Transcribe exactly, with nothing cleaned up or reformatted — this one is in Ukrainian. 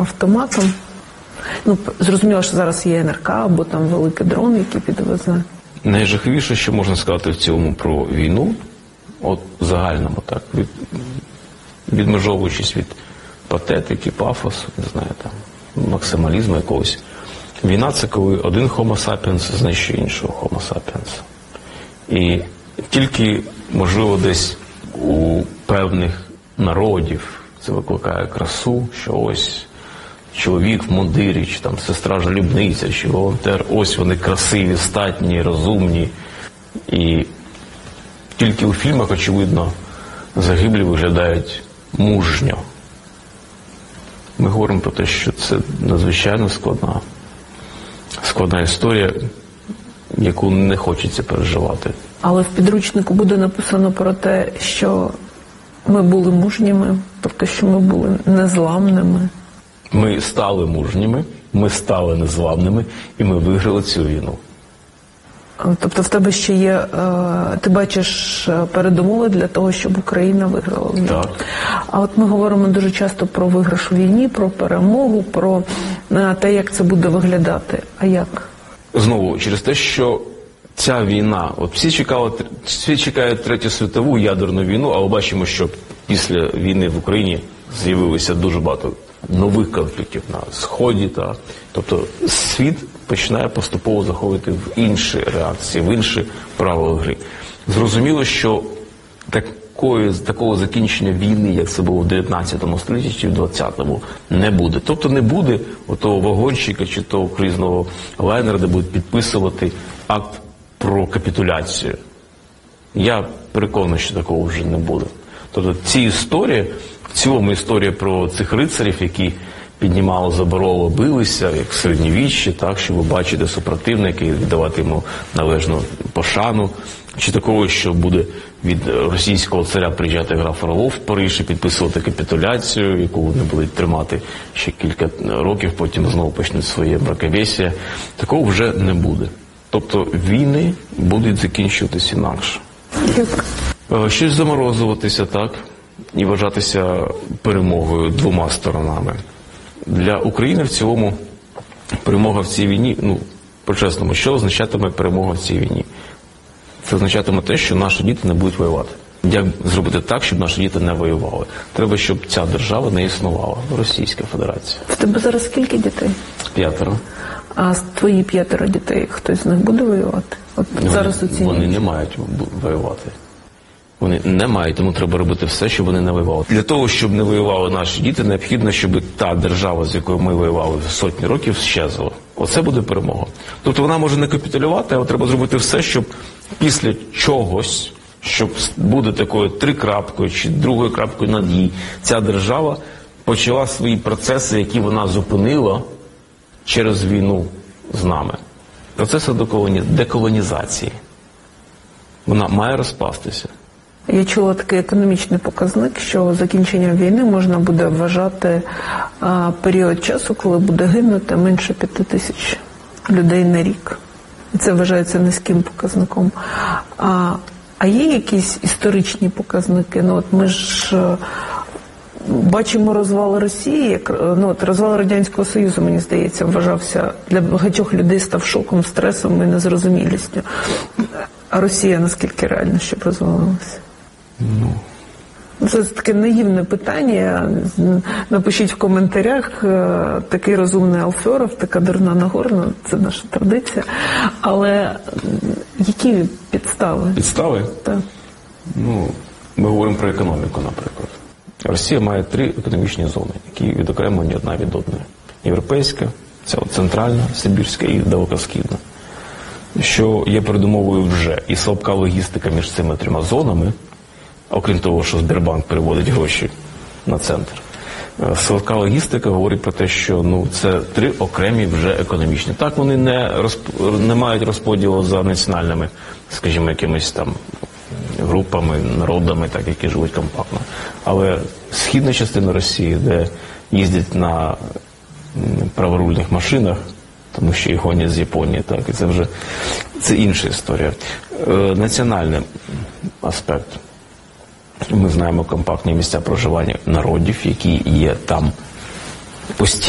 автоматом. Ну, зрозуміло, що зараз є Ен Ер Ка або там великий дрон, який підвезе. Найжахливіше, що можна сказати в цілому про війну, от в загальному, так, від, відмежовуючись від патетики, пафосу, не знаю, там, максималізму якогось. Війна – це коли один Homo sapiens знищує іншого Homo sapiens. І тільки, можливо, десь у певних народів це викликає красу, що ось чоловік в мундирі, чи там сестра-жалібниця, чи волонтер, ось вони красиві, статні, розумні. І тільки у фільмах, очевидно, загиблі виглядають мужньо. Ми говоримо про те, що це надзвичайно складна, складна історія, яку не хочеться переживати. Але в підручнику буде написано про те, що ми були мужніми, тобто, що ми були незламними. Ми стали мужніми, ми стали незламними, і ми виграли цю війну. Тобто в тебе ще є, ти бачиш передумови для того, щоб Україна виграла війну. Так. А от ми говоримо дуже часто про виграш у війні, про перемогу, про те, як це буде виглядати. А як? Знову, через те, що ця війна, от всі чекали, всі чекають Третю світову ядерну війну, але бачимо, що після війни в Україні з'явилося дуже багато нових конфліктів на Сході. Та, тобто світ починає поступово заходити в інші реакції, в інші правила гри. Зрозуміло, що такої, такого закінчення війни, як це було в дев'ятнадцятому столітті чи в двадцятому, не буде. Тобто не буде отого вагончика чи того круїзного лайнера, де будуть підписувати акт про капітуляцію. Я переконаний, що такого вже не буде. Тобто ці історії, в цілому історія про цих рицарів, які піднімали забороло, билися, як в середньовіччі, так, щоб ви бачите супротивника і віддавати йому належну пошану. Чи такого, що буде від російського царя приїжджати граф Орлов в Париж і підписувати капітуляцію, яку вони будуть тримати ще кілька років, потім знову почнуть своє мракобесія. Такого вже не буде. Тобто війни будуть закінчуватися інакше. Як? Щось заморозуватися, так, і вважатися перемогою двома сторонами. Для України в цілому перемога в цій війні, ну, по-чесному, що означатиме перемога в цій війні? Це означатиме те, що наші діти не будуть воювати. Як зробити так, щоб наші діти не воювали? Треба, щоб ця держава не існувала, Російська Федерація. В тебе зараз скільки дітей? П'ятеро. А з твої п'ятеро дітей, хтось з них буде воювати? От вони, зараз у цій вони не мають воювати. Вони не мають, тому треба робити все, щоб вони не воювали. Для того, щоб не воювали наші діти, необхідно, щоб та держава, з якою ми воювали сотні років, щезла. Оце буде перемога. Тобто вона може не капітулювати, але треба зробити все, щоб після чогось, щоб буде такою трикрапкою чи другою крапкою над «і», ця держава почала свої процеси, які вона зупинила через війну з нами. Процеси деколонізації. Вона має розпастися. Я чула такий економічний показник, що закінченням війни можна буде вважати а, період часу, коли буде гинути менше п'яти тисяч людей на рік. І це вважається низьким показником. А, а є якісь історичні показники? Ну, от ми ж а, бачимо розвал Росії, як, ну, от розвал Радянського Союзу, мені здається, вважався для багатьох людей став шоком, стресом і незрозумілістю. А Росія наскільки реально, щоб розвалилася? Ну... Це таке наївне питання. Напишіть в коментарях. Такий розумний Алферов, така дурна Нагорна. Це наша традиція. Але які підстави? Підстави? Так. Ну, ми говоримо про економіку, наприклад. Росія має три економічні зони, які відокремлені одна від одної. Європейська, це центральна, сибірська і далекосхідна. Що є передумовою вже і слабка логістика між цими трьома зонами, окрім того, що Сбербанк переводить гроші на центр. Слабка логістика говорить про те, що ну, це три окремі вже економічні. Так, вони не, розп... не мають розподілу за національними, скажімо, якимись там групами, народами, так, які живуть компактно. Але східна частина Росії, де їздять на праворульних машинах, тому що їх гонять з Японії, так, і це вже це інша історія. Е, національний аспект. Ми знаємо компактні місця проживання народів, які є там постійно.